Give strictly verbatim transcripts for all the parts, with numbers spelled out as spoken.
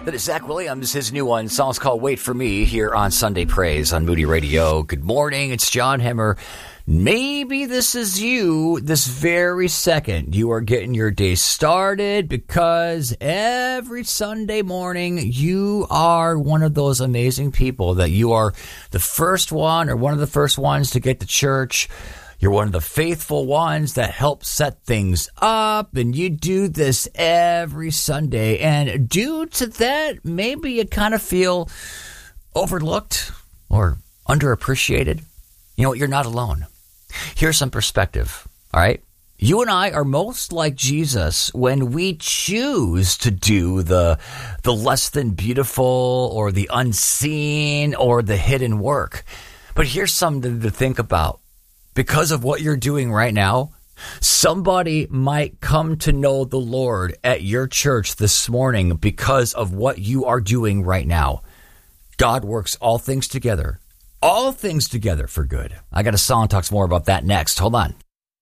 That is Zach Williams, his new one. The song's called Wait For Me here on Sunday Praise on Moody Radio. Good morning, it's John Hemmer. Maybe this is you this very second. You are getting your day started because every Sunday morning you are one of those amazing people that you are the first one or one of the first ones to get to church. You're one of the faithful ones that help set things up, and you do this every Sunday. And due to that, maybe you kind of feel overlooked or underappreciated. You know what? You're not alone. Here's some perspective, all right? You and I are most like Jesus when we choose to do the, the less than beautiful or the unseen or the hidden work. But here's something to think about. Because of what you're doing right now, somebody might come to know the Lord at your church this morning because of what you are doing right now. God works all things together, all things together for good. I got a song talks more about that next. Hold on.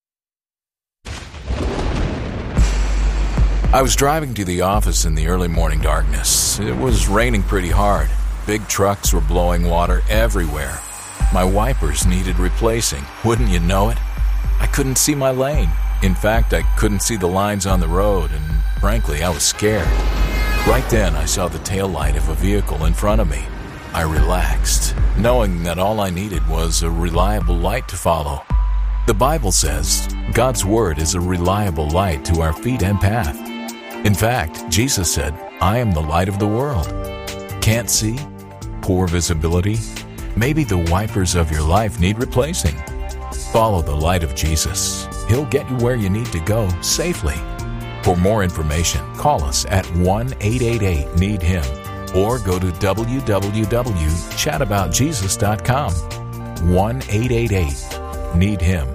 I was driving to the office in the early morning darkness. It was raining pretty hard. Big trucks were blowing water everywhere. My wipers needed replacing. Wouldn't you know it? I couldn't see my lane. In fact, I couldn't see the lines on the road, and frankly, I was scared. Right then, I saw the taillight of a vehicle in front of me. I relaxed, knowing that all I needed was a reliable light to follow. The Bible says God's Word is a reliable light to our feet and path. In fact, Jesus said, I am the light of the world. Can't see? Poor visibility? Maybe the wipers of your life need replacing. Follow the light of Jesus. He'll get you where you need to go safely. For more information, call us at one eight eight eight need him or go to w w w dot chat about jesus dot com. one eight eight eight need him.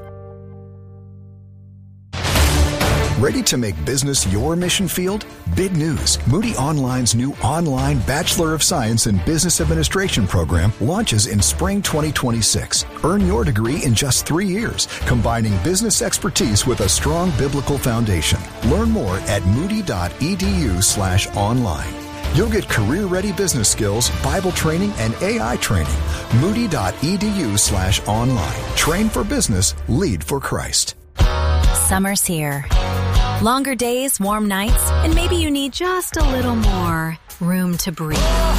Ready to make business your mission field? Big news. Moody Online's new online Bachelor of Science in Business Administration program launches in spring twenty twenty-six. Earn your degree in just three years, combining business expertise with a strong biblical foundation. Learn more at moody.edu slash online. You'll get career-ready business skills, Bible training, and A I training. Moody.edu slash online. Train for business, lead for Christ. Summer's here. Longer days, warm nights, and maybe you need just a little more room to breathe.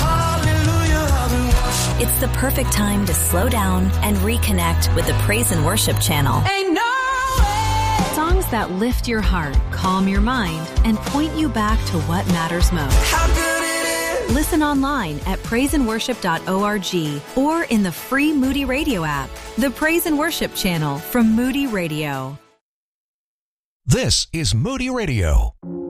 It's the perfect time to slow down and reconnect with the Praise and Worship channel. Ain't no way. Songs that lift your heart, calm your mind, and point you back to what matters most. How good it is. Listen online at praise and worship dot org or in the free Moody Radio app. The Praise and Worship channel from Moody Radio. This is Moody Radio.